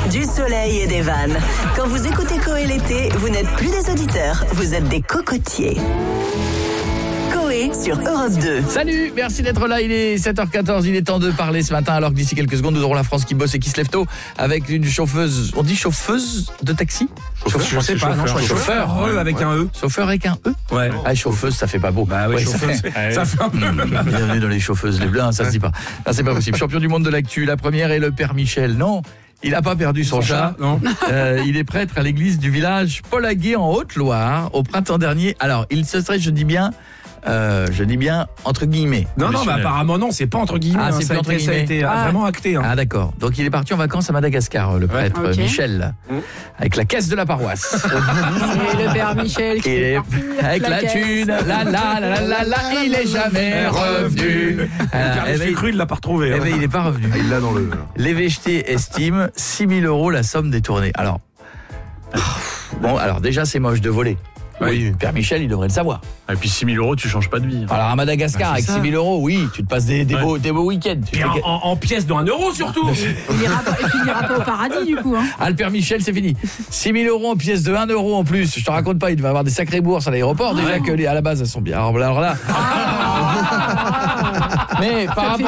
Du soleil et des vannes. Quand vous écoutez Coé l'été, vous n'êtes plus des auditeurs, vous êtes des cocotiers. Coé sur Europe 2. Salut, merci d'être là, il est 7h14, il est temps de parler ce matin, alors que d'ici quelques secondes, nous aurons la France qui bosse et qui se lève tôt, avec une chauffeuse, on dit chauffeuse de taxi ? Je sais pas, non, chauffeur avec un E. Chauffeur avec un E ? Ouais. Ah, chauffeuse, ça fait pas beau. Bah ouais, chauffeuse, ça fait un peu. Bienvenue dans les chauffeuses, les bleus, ça se dit pas. Ah, c'est pas possible. Champion du monde de l'actu, la première est le père Michel. Non, il n'a pas perdu son chat. Non. Il est prêtre à l'église du village Paul-Aguet en Haute-Loire au printemps dernier. Alors, il se serait, je dis bien entre guillemets. Non, mais apparemment non, c'est pas entre guillemets. Ah, c'est plus entre ça a été vraiment acté. Ah d'accord. Donc il est parti en vacances à Madagascar, le prêtre Ok. Michel, avec la caisse de la paroisse. Et le père Michel qui est parti avec la caisse. thune, il est jamais revenu. J'ai cru, il l'a pas retrouvé. Eh ben, il n'est pas revenu. Il l'a dans le. L'évêché estime 6 000 € la somme détournée. Alors, alors déjà c'est moche de voler. Oui, Père Michel, il devrait le savoir. Et puis 6 000 €, tu changes pas de vie. Alors à Madagascar, avec 6 000 €, oui, tu te passes des beaux week-ends. Et en pièces de 1 euro surtout. Il ira pas au paradis du coup. Hein. Ah, le Père Michel, c'est fini. 6 000 € en pièces de 1 € en plus. Je te raconte pas, il devait avoir des sacrées bourses à l'aéroport. Déjà que à la base, elles sont bien. Alors là. Mais par rapport